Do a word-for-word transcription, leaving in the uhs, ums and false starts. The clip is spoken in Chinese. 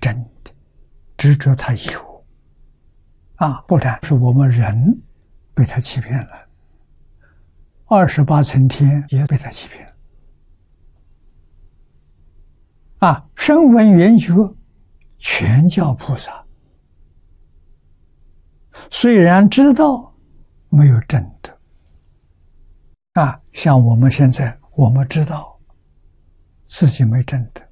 真的，执着它有啊，不然是我们人被他欺骗了，二十八层天也被他欺骗了啊！声闻缘觉全叫菩萨，虽然知道没有证得啊，像我们现在我们知道自己没证得，